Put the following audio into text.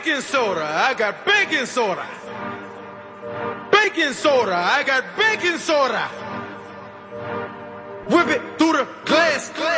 baking soda. I got baking soda. Baking soda. I got baking soda. Whip it through the glass.